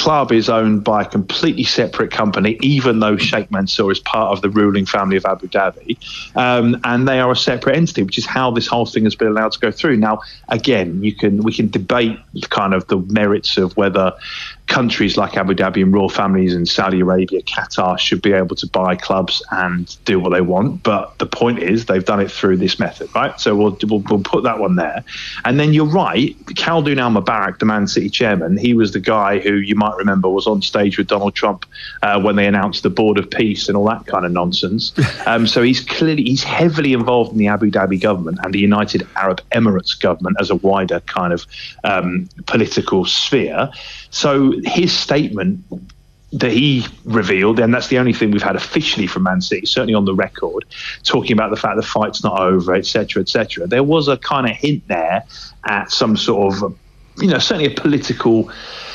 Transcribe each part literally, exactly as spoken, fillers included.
club is owned by a completely separate company, even though Sheikh Mansour is part of the ruling family of Abu Dhabi, um, and they are a separate entity, which is how this whole thing has been allowed to go through. Now, again, you can we can debate kind of the merits of whether countries like Abu Dhabi and royal families in Saudi Arabia, Qatar should be able to buy clubs and do what they want. But the point is they've done it through this method, right? So we'll, we'll, we'll put that one there. And then you're right, Khaldoon Al-Mubarak, the Man City chairman, he was the guy who you might remember was on stage with Donald Trump uh, when they announced the Board of Peace and all that kind of nonsense. Um, so he's clearly, he's heavily involved in the Abu Dhabi government and the United Arab Emirates government as a wider kind of um, political sphere. So his statement that he revealed, and that's the only thing we've had officially from Man City, certainly on the record, talking about the fact the fight's not over, et cetera, et cetera. There was a kind of hint there at some sort of, you know, certainly a political,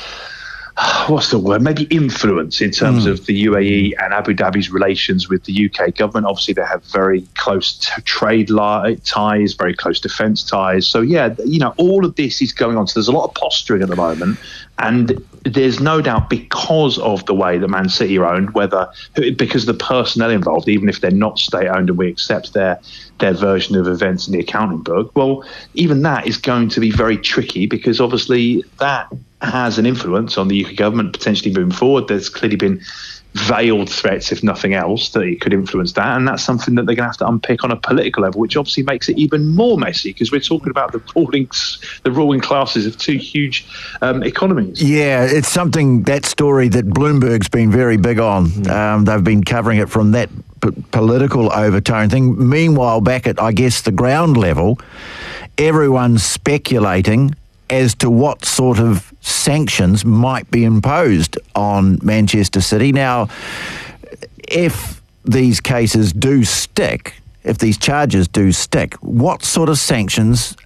what's the word, maybe influence in terms mm. of the U A E and Abu Dhabi's relations with the U K government. Obviously, they have very close t- trade li- ties, very close defence ties. So, yeah, you know, all of this is going on. So there's a lot of posturing at the moment. And there's no doubt because of the way that Man City are owned, whether because the personnel involved, even if they're not state-owned and we accept their their version of events in the accounting book, well, even that is going to be very tricky because obviously that has an influence on the U K government potentially moving forward. There's clearly been veiled threats, if nothing else, that it could influence that. And that's something that they're going to have to unpick on a political level, which obviously makes it even more messy because we're talking about the ruling, the ruling classes of two huge um, economies. Yeah, it's something, that story that Bloomberg's been very big on. Mm. Um, they've been covering it from that p- political overtone thing. Meanwhile, back at, I guess, the ground level, everyone's speculating as to what sort of sanctions might be imposed on Manchester City. Now, if these cases do stick, if these charges do stick, what sort of sanctions